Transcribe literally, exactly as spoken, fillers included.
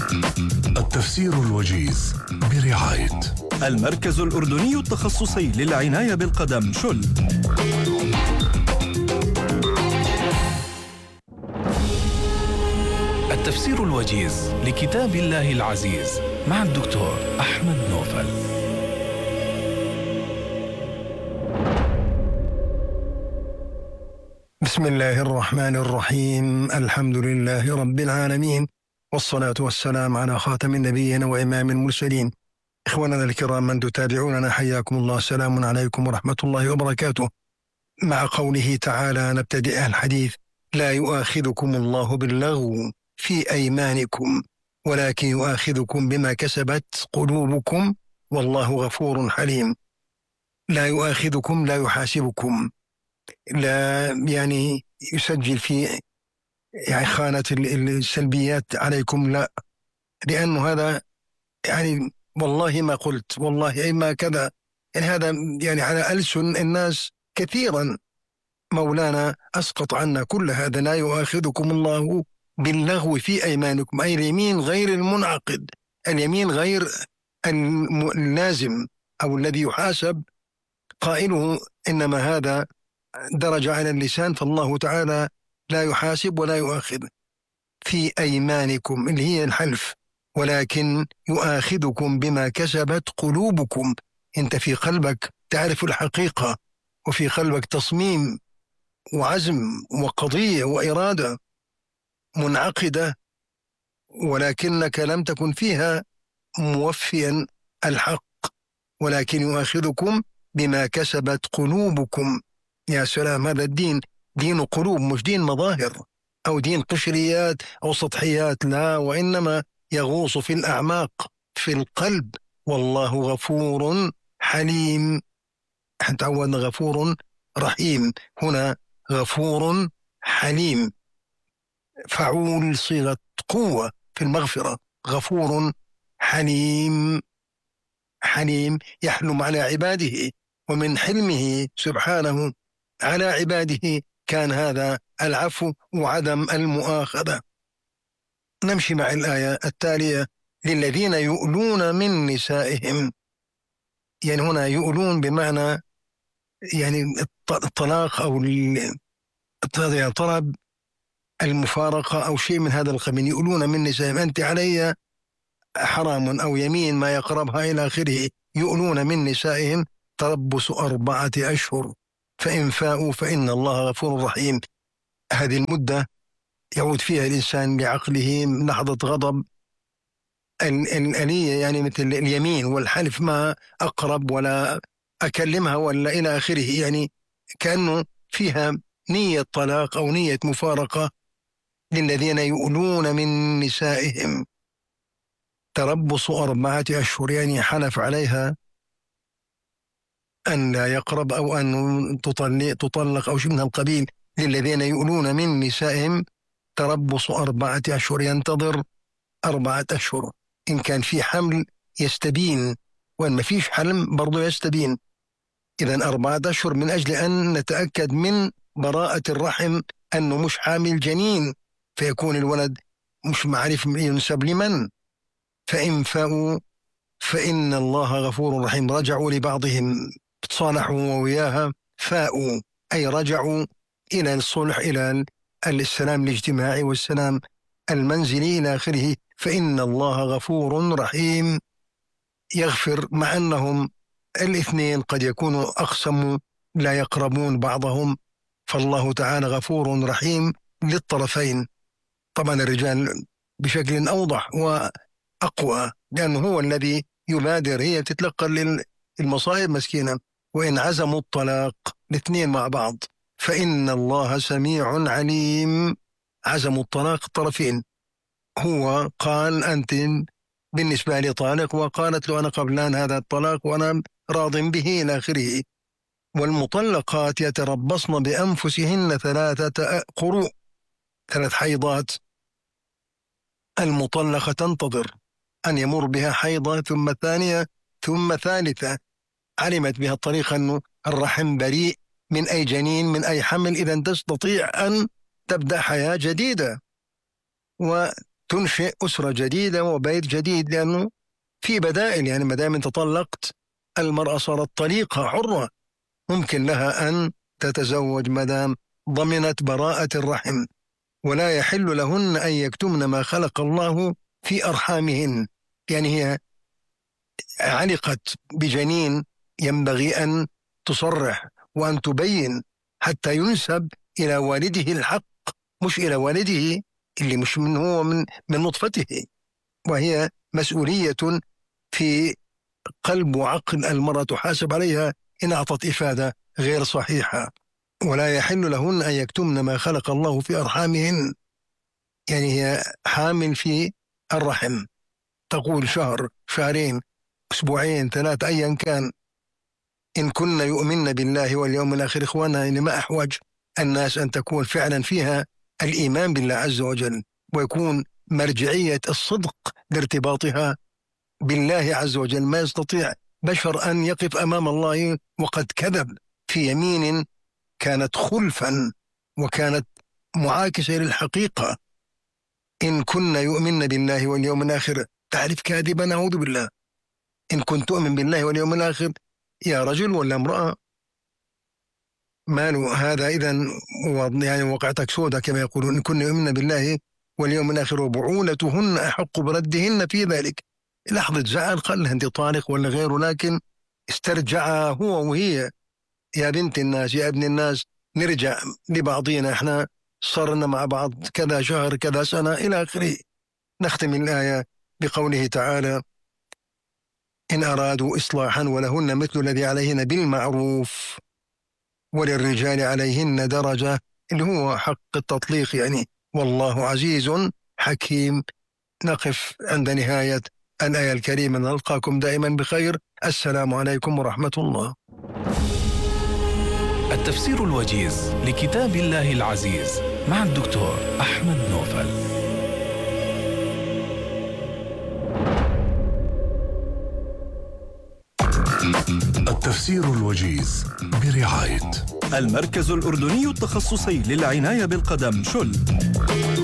التفسير الوجيز برعاية المركز الأردني التخصصي للعناية بالقدم شل. التفسير الوجيز لكتاب الله العزيز مع الدكتور أحمد نوفل. بسم الله الرحمن الرحيم. الحمد لله رب العالمين، والصلاة والسلام على خاتم النبيين وإمام المرسلين. إخواننا الكرام من تتابعوننا، حياكم الله، سلام عليكم ورحمة الله وبركاته. مع قوله تعالى نبتدئ الحديث: لا يؤاخذكم الله باللغو في أيمانكم ولكن يؤاخذكم بما كسبت قلوبكم والله غفور حليم. لا يؤاخذكم، لا يحاسبكم، لا يعني يسجل في يعني خانة السلبيات عليكم، لا، لأنه هذا يعني والله ما قلت، والله ما كذا، يعني هذا يعني على ألسن الناس كثيرا. مولانا أسقط عنا كل هذا. لا يؤاخذكم الله باللغو في أيمانكم، أي اليمين غير المنعقد، اليمين غير اللازم أو الذي يحاسب قائله، إنما هذا درج على اللسان، فالله تعالى لا يحاسب ولا يؤاخذ. في أيمانكم اللي هي الحلف، ولكن يؤاخذكم بما كسبت قلوبكم. أنت في قلبك تعرف الحقيقة، وفي قلبك تصميم وعزم وقضية وإرادة منعقدة، ولكنك لم تكن فيها موفيا الحق، ولكن يؤاخذكم بما كسبت قلوبكم. يا سلام، هذا الدين دين قلوب، مش دين مظاهر أو دين قشريات أو سطحيات، لا، وإنما يغوص في الأعماق في القلب. والله غفور حليم. تعودنا غفور رحيم، هنا غفور حليم، فعول صيغة قوة في المغفرة. غفور حليم، حليم يحلم على عباده، ومن حلمه سبحانه على عباده كان هذا العفو وعدم المؤاخذة. نمشي مع الآية التالية: للذين يؤلون من نسائهم. يعني هنا يؤلون بمعنى يعني الطلاق أو طلب المفارقة أو شيء من هذا القبيل. يؤلون من نسائهم، أنت علي حرام أو يمين ما يقربها إلى آخره. يؤلون من نسائهم تربص أربعة أشهر فإن فاءوا فإن الله غفور رحيم. هذه المدة يعود فيها الإنسان لعقله لحظة غضب الآلية، يعني مثل اليمين والحلف، ما أقرب ولا أكلمها ولا إلى آخره، يعني كأنه فيها نية طلاق أو نية مفارقة. للذين يؤلون من نسائهم تربص أربعة أشهر، يعني حلف عليها أن لا يقرب أو أن تطلق, تطلق أو شيء من القبيل. للذين يؤلون من نسائهم تربص أربعة أشهر، ينتظر أربعة أشهر. إن كان في حمل يستبين، وإن ما فيش حمل برضو يستبين. إذن أربعة أشهر من أجل أن نتأكد من براءة الرحم أنه مش حامل جنين، فيكون الولد مش معرف ينسب لمن. فإن فاءوا فإن الله غفور رحيم. رجعوا لبعضهم، تصالحوا وياها، فاءوا أي رجعوا إلى الصلح، إلى السلام الاجتماعي والسلام المنزلي إلى آخره. فإن الله غفور رحيم، يغفر، مع أنهم الاثنين قد يكونوا أقسموا لا يقربون بعضهم، فالله تعالى غفور رحيم للطرفين. طبعا الرجال بشكل أوضح وأقوى، لأنه هو الذي يبادر، هي تتلقى للمصائب مسكينة. وإن عزموا الطلاق الاثنين مع بعض فإن الله سميع عليم. عزموا الطلاق الطرفين، هو قال أنت بالنسبة لي طالق، وقالت له أنا قبلان هذا الطلاق وأنا راض به إلى آخره. والمطلقات يتربصن بأنفسهن ثلاثة قروء، ثلاث حيضات. المطلقة تنتظر أن يمر بها حيضة، ثم ثانية، ثم ثالثة، علمت بها الطريقة أنه الرحم بريء من أي جنين من أي حمل، إذن تستطيع أن تبدأ حياة جديدة. تنشئ أسرة جديدة وبيت جديد، لأنه في بدائل. يعني ما دام انت طلقت، المرأة صارت طليقة حرة، ممكن لها أن تتزوج ما دام ضمنت براءة الرحم. ولا يحل لهن أن يكتمن ما خلق الله في أرحامهن. يعني هي علقت بجنين، ينبغي أن تصرح وأن تبين حتى ينسب إلى والده الحق، مش إلى والده اللي مش من هو من من نطفته. وهي مسؤولية في قلب وعقل المرأة تحاسب عليها إن أعطت إفادة غير صحيحة. ولا يحل لهن أن يكتمن ما خلق الله في أرحامهن. يعني هي حامل في الرحم، تقول شهر، شهرين، أسبوعين، ثلاثة، أيا كان، إن كن يؤمن بالله واليوم الآخر إخوانا، لما أحوج الناس أن تكون فعلا فيها الإيمان بالله عز وجل، ويكون مرجعية الصدق لارتباطها بالله عز وجل. ما يستطيع بشر أن يقف أمام الله وقد كذب في يمين كانت خلفا وكانت معاكسة للحقيقة. إن كن يؤمن بالله واليوم الآخر، تعرف كاذبا، أعوذ بالله. إن كنت تؤمن بالله واليوم الآخر يا رجل ولا امرأة، ماله هذا إذن؟ يعني وقعتك سودة كما يقولون. إن كن يؤمن بالله واليوم الآخر وبعولتهن أحق بردهن في ذلك. لحظة زعل، قال أنت طالق ولا غيره، لكن استرجع هو وهي. يا بنت الناس، يا ابن الناس، نرجع لبعضنا، احنا صرنا مع بعض كذا شهر، كذا سنة، إلى آخره. نختم الآية بقوله تعالى: إن أرادوا إصلاحا ولهن مثل الذي عليهن بالمعروف وللرجال عليهن درجة، اللي هو حق التطليق يعني. والله عزيز حكيم. نقف عند نهاية الآية الكريمة، نلقاكم دائما بخير. السلام عليكم ورحمة الله. التفسير الوجيز لكتاب الله العزيز مع الدكتور أحمد نوفل. التفسير الوجيز برعاية المركز الأردني التخصصي للعناية بالقدم شل.